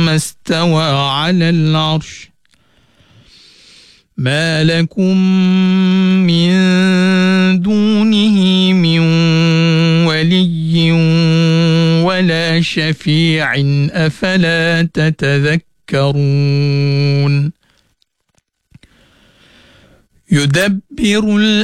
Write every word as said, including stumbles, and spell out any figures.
استوى على العرش ما لكم من دونه من ولي ولا شفيع أفلا تتذكرون يدبر